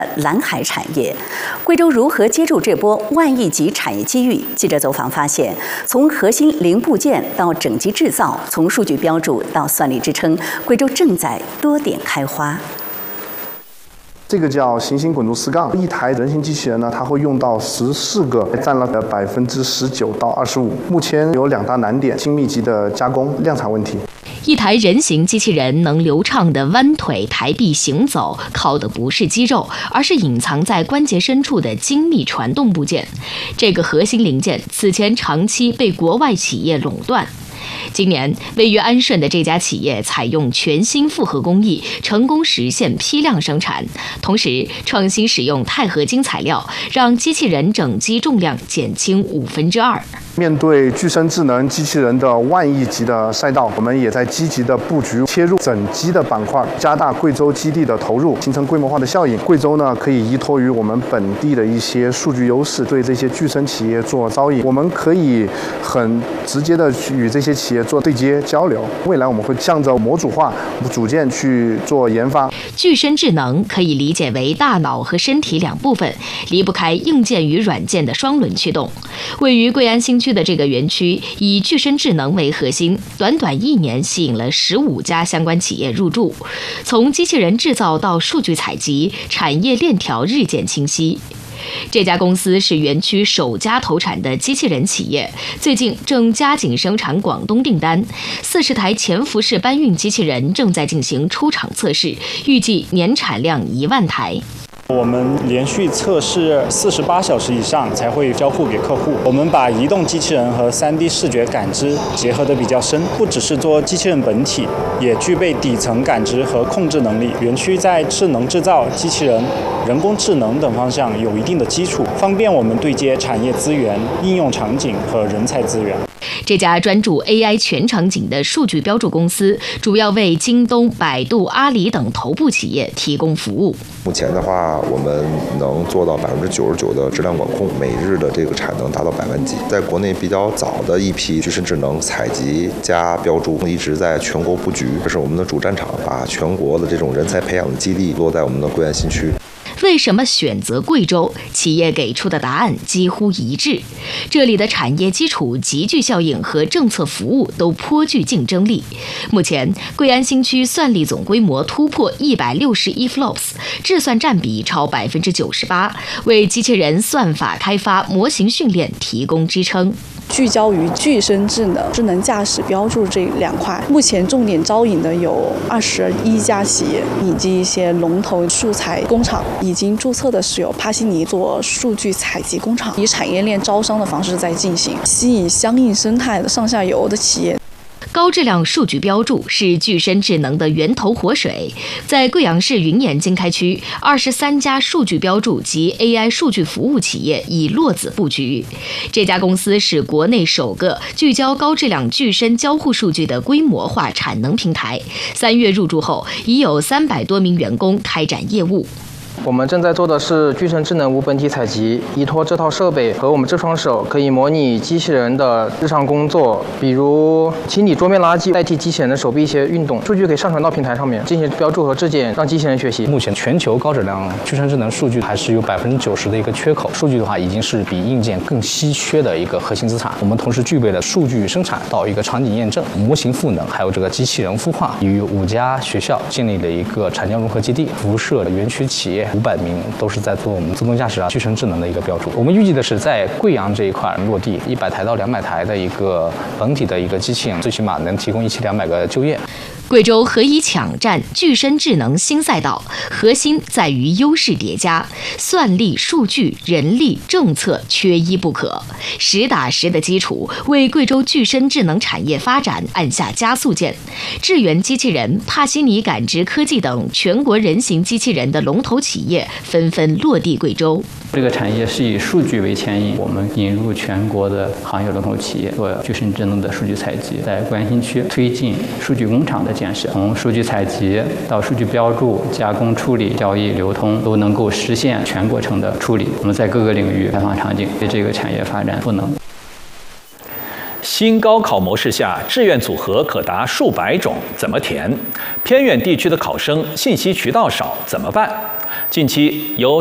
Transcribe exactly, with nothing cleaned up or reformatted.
蓝海产业，贵州如何接住这波万亿级产业机遇？记者走访发现，从核心零部件到整机制造，从数据标注到算力支撑，贵州正在多点开花。 这个叫行星滚珠四杠，一台人形机器人呢，它会用到十四个，占了百分之十九到二十五。目前有两大难点：精密级的加工、量产问题。 一台人形机器人能流畅地弯腿抬臂行走，靠的不是肌肉，而是隐藏在关节深处的精密传动部件。这个核心零件此前长期被国外企业垄断。今年，位于安顺的这家企业采用全新复合工艺，成功实现批量生产，同时创新使用钛合金材料，让机器人整机重量减轻五分之二。 面对具身智能机器人的万亿级的赛道，我们也在积极的布局切入整机的板块，加大贵州基地的投入，形成规模化的效应。贵州呢，可以依托于我们本地的一些数据优势，对这些具身企业做招引。我们可以很直接的与这些企业做对接交流。未来我们会向着模组化、组件去做研发。 具身智能可以理解为大脑和身体两部分，离不开硬件与软件的双轮驱动。位于贵安新区的这个园区以具身智能为核心，短短一年吸引了十五家相关企业入驻。从机器人制造到数据采集，产业链条日渐清晰。这家公司是园区首家投产的机器人企业，最近正加紧生产广东订单，四十台潜伏式搬运机器人正在进行出厂测试，预计年产量一万台。 我们连续测试四十八小时以上才会交付给客户。我们把移动机器人和 三 D 视觉感知结合得比较深，不只是做机器人本体，也具备底层感知和控制能力。园区在智能制造、机器人、人工智能等方向有一定的基础，方便我们对接产业资源、应用场景和人才资源。 这家专注 A I 全场景的数据标注公司，主要为京东、百度、阿里等头部企业提供服务。 目前的话，我们能做到百分之九十九的质量管控，每日的这个产能达到百万级。在国内比较早的一批具身智能采集加标注，一直在全国布局，这是我们的主战场，把全国的这种人才培养的基地落在我们的贵安新区。 为什么选择贵州？企业给出的答案几乎一致，这里的产业基础、集聚效应和政策服务都颇具竞争力。目前，贵安新区算力总规模突破一百六十亿 flops， 智算占比超百分之九十八，为机器人算法开发、模型训练提供支撑。 聚焦于具身智能、智能驾驶标注这两块，目前重点招引的有二十一家企业，以及一些龙头素材工厂。已经注册的是有帕西尼做数据采集工厂，以产业链招商的方式在进行，吸引相应生态的上下游的企业。 高质量数据标注是具身智能的源头活水。在贵阳市云岩经开区，二十三家数据标注及 A I 数据服务企业已落子布局。这家公司是国内首个聚焦高质量具身交互数据的规模化产能平台。三月入驻后，已有三百多名员工开展业务。 我们正在做的是具身智能无本体采集，依托这套设备和我们这双手，可以模拟机器人的日常工作，比如清理桌面垃圾，代替机器人的手臂一些运动。数据可以上传到平台上面进行标注和质检，让机器人学习。 目前全球高质量具身智能数据还是有百分之九十的一个缺口，数据的话已经是比硬件更稀缺的一个核心资产。我们同时具备了数据生产到一个场景验证、模型赋能，还有这个机器人孵化，与五家学校建立了一个产教融合基地，辐射园区企业五百名都是在做我们自动驾驶啊、具身智能的一个标注。我们预计的是在贵阳这一块落地一百台到两百台的一个本体的一个机器人，最起码能提供一千两百个就业。 贵州何以抢占具身智能新赛道？核心在于优势叠加，算力、数据、人力、政策缺一不可，实打实的基础为贵州具身智能产业发展按下加速键。智源机器人、帕西尼感知科技等全国人形机器人的龙头企业纷纷落地贵州。 这个产业是以数据为牵引，我们引入全国的行业龙头企业做具身智能的数据采集，在贵安新区推进数据工厂的建设，从数据采集到数据标注、加工处理、交易流通，都能够实现全过程的处理。我们在各个领域开放场景，对这个产业发展赋能。 新高考模式下，志愿组合可达数百种，怎么填？偏远地区的考生信息渠道少，怎么办？ 近期由